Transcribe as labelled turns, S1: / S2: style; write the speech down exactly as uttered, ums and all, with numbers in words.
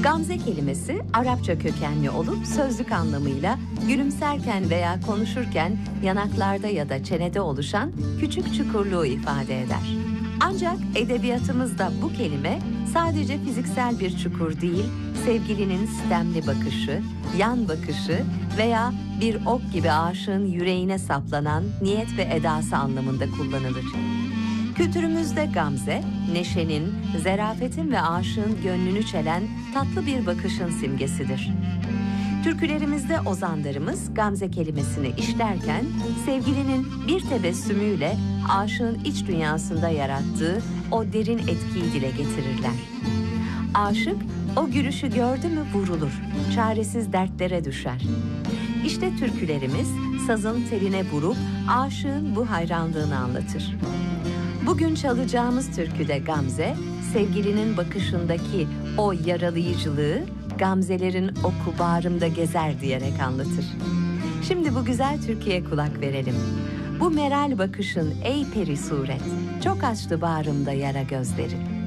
S1: Gamze kelimesi Arapça kökenli olup sözlük anlamıyla gülümserken veya konuşurken yanaklarda ya da çenede oluşan küçük çukurluğu ifade eder. Ancak edebiyatımızda bu kelime sadece fiziksel bir çukur değil, sevgilinin sitemli bakışı, yan bakışı veya bir ok gibi aşığın yüreğine saplanan niyet ve edası anlamında kullanılır. Kültürümüzde gamze, neşenin, zerafetin ve aşığın gönlünü çelen tatlı bir bakışın simgesidir. Türkülerimizde ozanlarımız gamze kelimesini işlerken sevgilinin bir tebessümüyle aşığın iç dünyasında yarattığı o derin etkiyi dile getirirler. Aşık o gülüşü gördü mü vurulur, çaresiz dertlere düşer. İşte türkülerimiz sazın teline vurup aşığın bu hayranlığını anlatır. Bugün çalacağımız türküde gamze, sevgilinin bakışındaki o yaralayıcılığı, gamzelerin oku bağrımda gezer diyerek anlatır. Şimdi bu güzel türküye kulak verelim. Bu meral bakışın ey peri suret, çok açtı bağrımda yara gözleri.